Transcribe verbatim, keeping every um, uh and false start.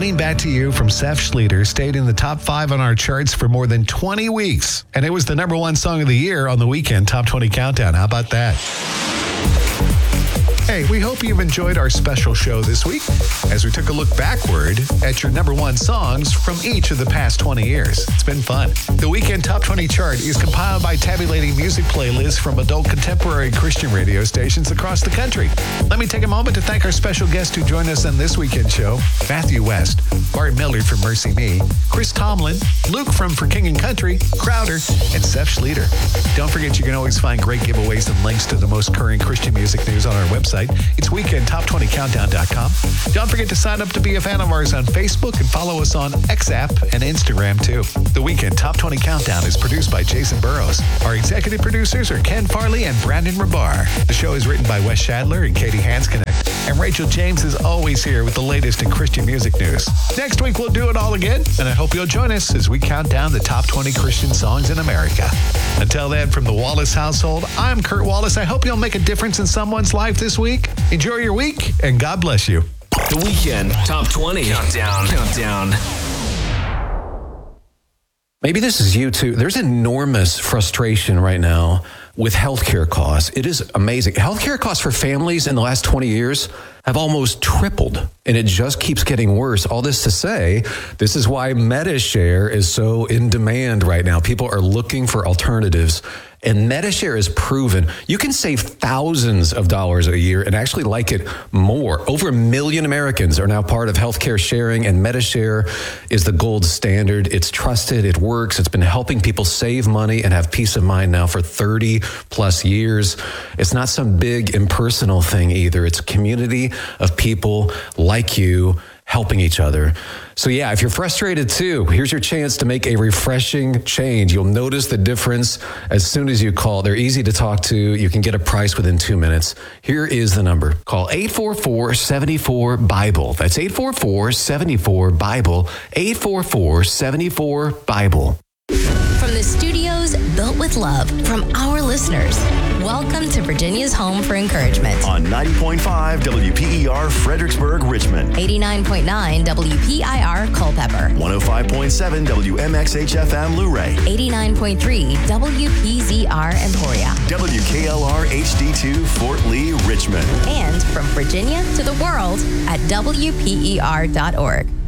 Running Back to You from Seth Schleter stayed in the top five on our charts for more than twenty weeks. And it was the number one song of the year on the Weekend Top twenty Countdown. How about that? Hey, we hope you've enjoyed our special show this week as we took a look backward at your number one songs from each of the past twenty years. It's been fun. The Weekend Top twenty chart is compiled by tabulating music playlists from adult contemporary Christian radio stations across the country. Let me take a moment to thank our special guests who joined us on this weekend show: Matthew West, Bart Millard from Mercy Me, Chris Tomlin, Luke from For King and Country, Crowder, and Seth Schleter. Don't forget you can always find great giveaways and links to the most current Christian music news on our website. It's weekend top twenty countdown dot com. Don't forget to sign up to be a fan of ours on Facebook and follow us on X App and Instagram too. The Weekend Top twenty Countdown is produced by Jason Burrows. Our executive producers are Ken Farley and Brandon Rabar. The show is written by Wes Shadler and Katie Hansknecht. And Rachel James is always here with the latest in Christian music news. Next week we'll do it all again, and I hope you'll join us as we count down the top twenty Christian songs in America. Until then, from the Wallace household, I'm Kurt Wallace. I hope you'll make a difference in someone's life this week. Enjoy your week, and God bless you. The Weekend Top twenty Countdown. Countdown. Maybe this is you too. There's enormous frustration right now with healthcare costs. It is amazing. Healthcare costs for families in the last twenty years have almost tripled, and it just keeps getting worse. All this to say, this is why Medi-Share is so in demand right now. People are looking for alternatives, and Medi-Share is proven you can save thousands of dollars a year and actually like it more. Over a million Americans are now part of healthcare sharing, and Medi-Share is the gold standard. It's trusted, it works, it's been helping people save money and have peace of mind now for thirty plus years. It's not some big impersonal thing either. It's a community of people like you helping each other. So yeah, if you're frustrated too, here's your chance to make a refreshing change. You'll notice the difference as soon as you call. They're easy to talk to. You can get a price within two minutes. Here is the number. Call eight four four, seven four, BIBLE. That's eight four four, seven four, BIBLE. eight four four, seven four, BIBLE. From the studios built with love from our listeners, welcome to Virginia's home for encouragement. On ninety point five W P E R Fredericksburg, Richmond. eighty-nine point nine W P I R Culpeper. one oh five point seven W M X H F M Luray. eighty-nine point three W P Z R Emporia. W K L R H D two Fort Lee, Richmond. And from Virginia to the world at W P E R dot org.